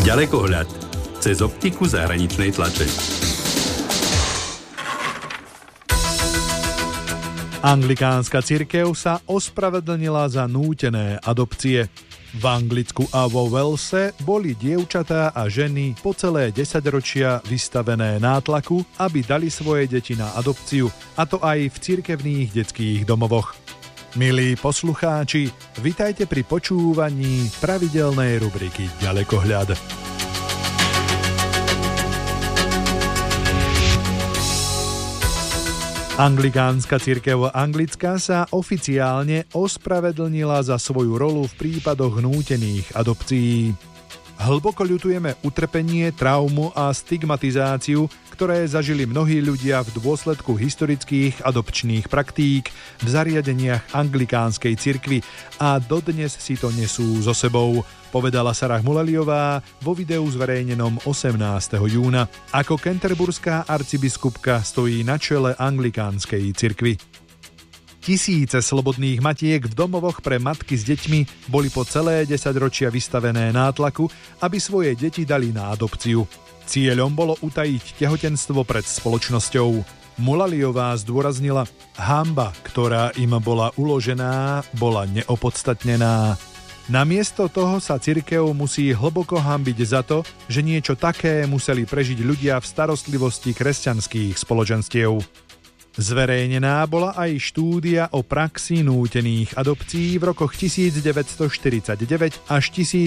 Ďalekohľad cez optiku zahraničnej tlače. Anglikánska cirkev sa ospravedlnila za nútené adopcie. V Anglicku a vo Walese boli dievčatá a ženy po celé 10 ročia vystavené nátlaku, aby dali svoje deti na adopciu, a to aj v cirkevných detských domovoch. Milí poslucháči, vitajte pri počúvaní pravidelnej rubriky Ďalekohľad. Anglikánska cirkev anglická sa oficiálne ospravedlnila za svoju rolu v prípadoch nútených adopcií. Hlboko ľutujeme utrpenie, traumu a stigmatizáciu, ktoré zažili mnohí ľudia v dôsledku historických adopčných praktík v zariadeniach anglikánskej cirkvi a dodnes si to nesú so sebou, povedala Sarah Mulaliová vo videu zverejnenom 18. júna. Ako canterburská arcibiskupka stojí na čele anglikánskej cirkvi. Tisíce slobodných matiek v domovoch pre matky s deťmi boli po celé 10 ročia vystavené nátlaku, aby svoje deti dali na adopciu. Cieľom bolo utajiť tehotenstvo pred spoločnosťou. Mulaliová zdôraznila, hanba, ktorá im bola uložená, bola neopodstatnená. Namiesto toho sa cirkev musí hlboko hanbiť za to, že niečo také museli prežiť ľudia v starostlivosti kresťanských spoločenstiev. Zverejnená bola aj štúdia o praxi nútených adopcií v rokoch 1949 až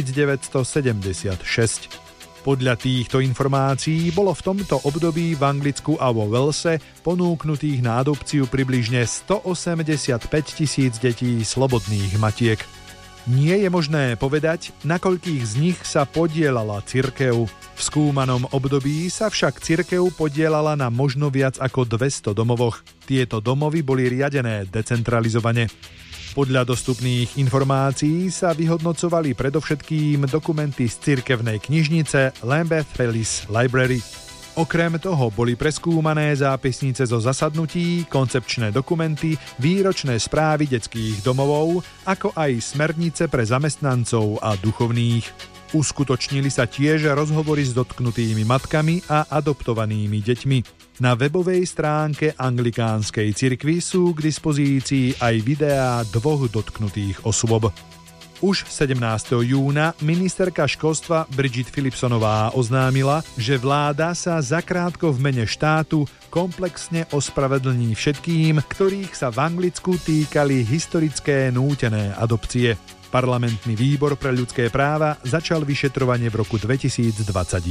1976. Podľa týchto informácií bolo v tomto období v Anglicku a vo Walese ponúknutých na adopciu približne 185 000 detí slobodných matiek. Nie je možné povedať, na koľkých z nich sa podieľala cirkev. V skúmanom období sa však cirkev podieľala na možno viac ako 200 domovoch. Tieto domovy boli riadené decentralizovane. Podľa dostupných informácií sa vyhodnocovali predovšetkým dokumenty z cirkevnej knižnice Lambeth Palace Library. Okrem toho boli preskúmané zápisnice zo zasadnutí, koncepčné dokumenty, výročné správy detských domovov, ako aj smernice pre zamestnancov a duchovných. Uskutočnili sa tiež rozhovory s dotknutými matkami a adoptovanými deťmi. Na webovej stránke anglikánskej cirkvi sú k dispozícii aj videá 2 dotknutých osôb. Už 17. júna ministerka školstva Bridget Philipsonová oznámila, že vláda sa zakrátko v mene štátu komplexne ospravedlní všetkým, ktorých sa v Anglicku týkali historické nútené adopcie. Parlamentný výbor pre ľudské práva začal vyšetrovanie v roku 2021.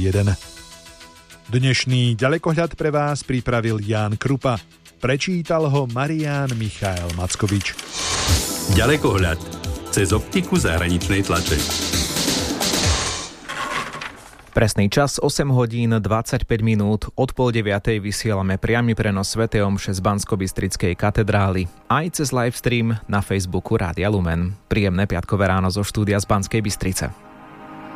Dnešný ďalekohľad pre vás pripravil Ján Krupa. Prečítal ho Marián Michael Mackovič. Ďalekohľad cez optiku zahraničnej tlače. Presný čas 8 hodín 25 minút. Od 8:30 vysielame priamy prenos svätej omše z Banskobystrickej katedrály aj cez livestream na Facebooku Rádia Lumen. Príjemné piatkové ráno zo štúdia z Banskej Bystrice.